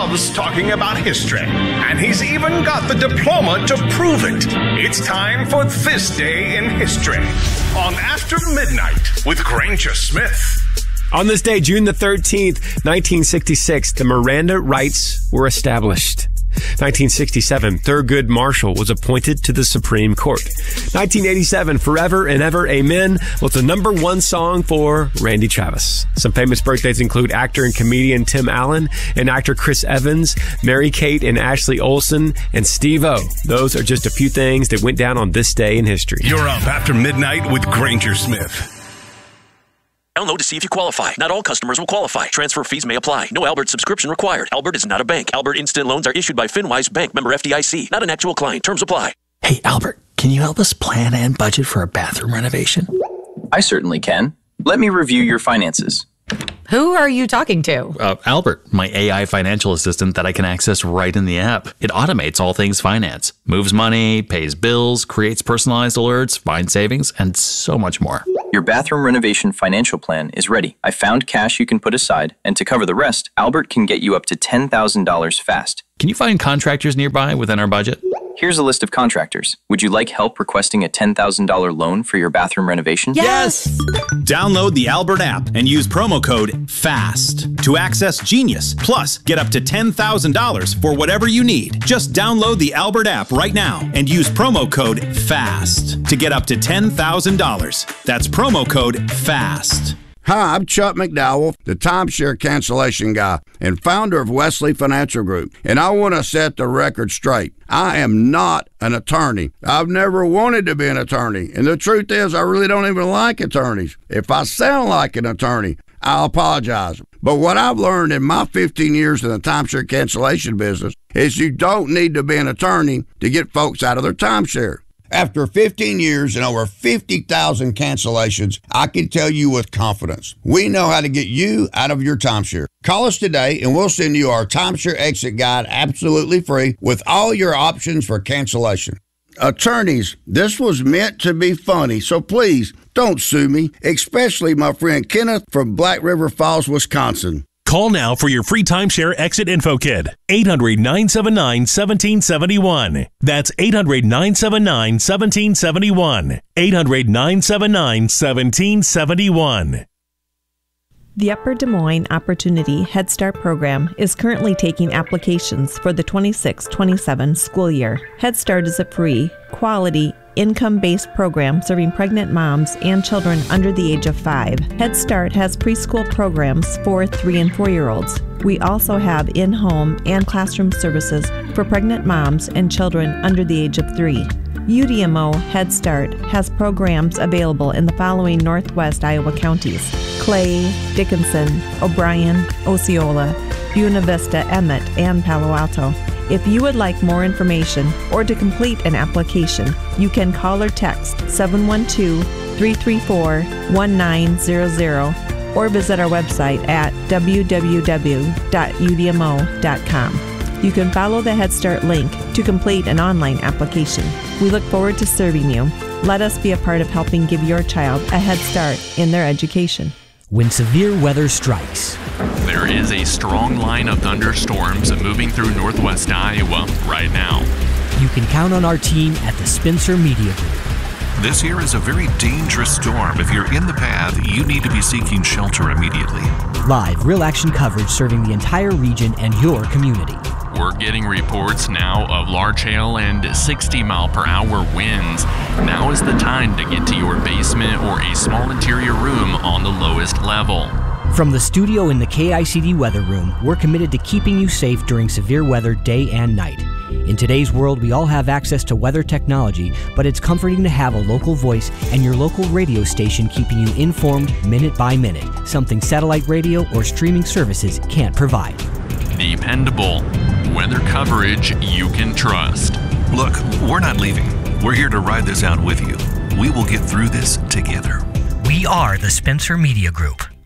loves talking about history, and he's even got the diploma to prove it. It's time for This Day in History on After Midnight with Granger Smith. On this day, June the 13th, 1966, the Miranda rights were established. 1967, Thurgood Marshall was appointed to the Supreme Court. 1987, Forever and Ever Amen was the #1 song for Randy Travis. Some famous birthdays include actor and comedian Tim Allen and actor Chris Evans, Mary-Kate and Ashley Olsen, and Steve-O. Those are just a few things that went down on this day in history. You're up After Midnight with Granger Smith. Download to see if you qualify. Not all customers will qualify. Transfer fees may apply. No Albert subscription required. Albert is not a bank. Albert Instant Loans are issued by FinWise Bank, member FDIC. Not an actual client. Terms apply. Hey, Albert, can you help us plan and budget for a bathroom renovation? I certainly can. Let me review your finances. Who are you talking to? Albert, my AI financial assistant that I can access right in the app. It automates all things finance, moves money, pays bills, creates personalized alerts, finds savings, and so much more. Your bathroom renovation financial plan is ready. I found cash you can put aside, and to cover the rest, Albert can get you up to $10,000 fast. Can you find contractors nearby within our budget? Here's a list of contractors. Would you like help requesting a $10,000 loan for your bathroom renovation? Yes! Download the Albert app and use promo code FAST to access Genius. Plus, get up to $10,000 for whatever you need. Just download the Albert app right now and use promo code FAST to get up to $10,000. That's promo code FAST. Hi, I'm Chuck McDowell, the timeshare cancellation guy and founder of Wesley Financial Group, and I want to set the record straight. I am not an attorney. I've never wanted to be an attorney, and the truth is I really don't even like attorneys. If I sound like an attorney, I'll apologize. But what I've learned in my 15 years in the timeshare cancellation business is you don't need to be an attorney to get folks out of their timeshare. After 15 years and over 50,000 cancellations, I can tell you with confidence, we know how to get you out of your timeshare. Call us today and we'll send you our timeshare exit guide absolutely free with all your options for cancellation. Attorneys, this was meant to be funny, so please don't sue me, especially my friend Kenneth from Black River Falls, Wisconsin. Call now for your free timeshare exit info kit. 800-979-1771. That's 800-979-1771. 800-979-1771. The Upper Des Moines Opportunity Head Start program is currently taking applications for the 26-27 school year. Head Start is a free, quality, income-based program serving pregnant moms and children under the age of 5. Head Start has preschool programs for 3- and 4-year-olds. We also have in-home and classroom services for pregnant moms and children under the age of 3. UDMO Head Start has programs available in the following Northwest Iowa counties: Clay, Dickinson, O'Brien, Osceola, Buena Vista, Emmett, and Palo Alto. If you would like more information or to complete an application, you can call or text 712-334-1900 or visit our website at www.udmo.com. You can follow the Head Start link to complete an online application. We look forward to serving you. Let us be a part of helping give your child a head start in their education. When severe weather strikes, there is a strong line of thunderstorms moving through northwest Iowa right now. You can count on our team at the Spencer Media Group. This here is a very dangerous storm. If you're in the path, you need to be seeking shelter immediately. Live, real-action coverage serving the entire region and your community. We're getting reports now of large hail and 60-mile-per-hour winds. Now is the time to get to your basement or a small interior room on the lowest level. From the studio in the KICD Weather Room, we're committed to keeping you safe during severe weather day and night. In today's world, we all have access to weather technology, but it's comforting to have a local voice and your local radio station keeping you informed minute by minute, something satellite radio or streaming services can't provide. Dependable weather coverage you can trust. Look, we're not leaving. We're here to ride this out with you. We will get through this together. We are the Spencer Media Group.